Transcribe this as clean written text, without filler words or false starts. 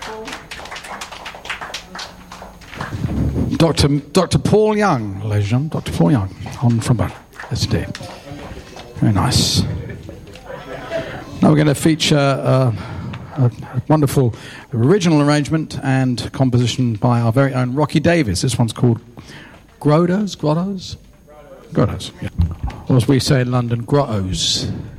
Dr. Paul Young, ladies and gentlemen, Dr. Paul Young on trombone. Yes, indeed. Very nice. Now we're going to feature a wonderful original arrangement and composition by our very own Rocky Davis. This one's called Grottos, yeah. Or as we say in London, Grottos.